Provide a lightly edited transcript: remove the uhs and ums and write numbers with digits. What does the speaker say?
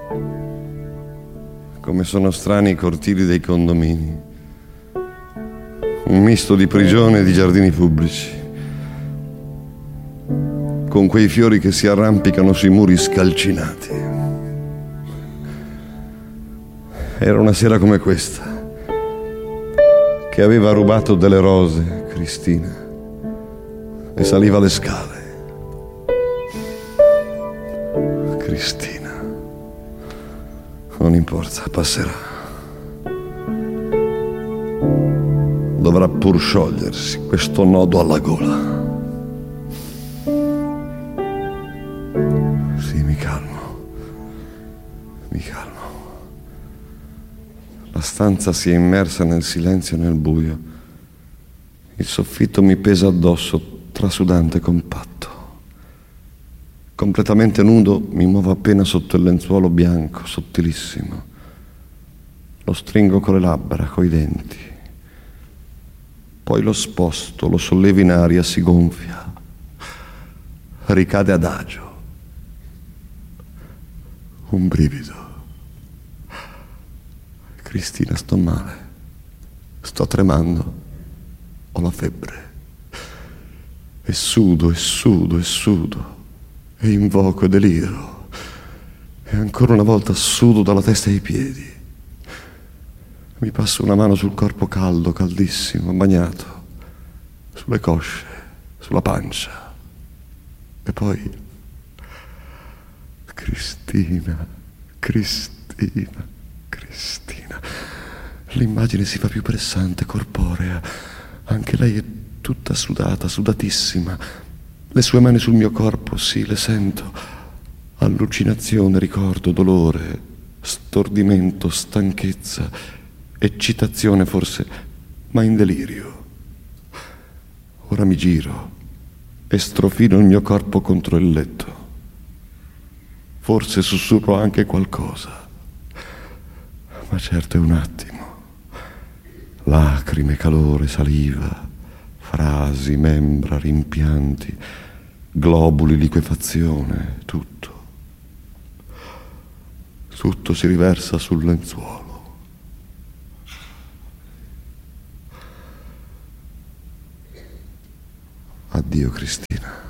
Come sono strani i cortili dei condomini, un misto di prigione e di giardini pubblici, con quei fiori che si arrampicano sui muri scalcinati. Era una sera come questa che aveva rubato delle rose Cristina e saliva le scale. Cristina, non importa, passerà. Dovrà pur sciogliersi questo nodo alla gola. Sì, mi calmo. La stanza si è immersa nel silenzio e nel buio. Il soffitto mi pesa addosso, trasudante e compatto. Completamente nudo mi muovo appena sotto il lenzuolo bianco, sottilissimo. Lo stringo con le labbra, coi denti. Poi lo sposto, lo sollevo in aria, si gonfia. Ricade adagio. Un brivido. Cristina, sto male. Sto tremando. Ho la febbre. E sudo. E invoco e deliro. E ancora una volta sudo dalla testa ai piedi. Mi passo una mano sul corpo caldo, caldissimo, bagnato, sulle cosce, sulla pancia. E poi Cristina. L'immagine si fa più pressante, corporea. Anche lei è tutta sudata, sudatissima. Le sue mani sul mio corpo, sì, le sento. Allucinazione, ricordo, dolore, stordimento, stanchezza, eccitazione forse, ma in delirio. Ora mi giro e strofino il mio corpo contro il letto. Forse sussurro anche qualcosa, ma certo è un attimo. Lacrime, calore, saliva, frasi, membra, rimpianti, globuli, liquefazione, tutto si riversa sul lenzuolo. Addio Cristina.